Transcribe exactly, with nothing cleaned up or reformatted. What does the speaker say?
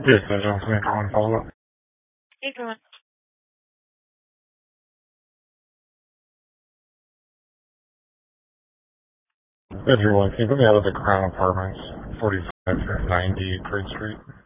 Yes, I don't think I want to follow up. Everyone. Everyone, can you put me out of the Crown Apartments, forty-five ninety Third Street?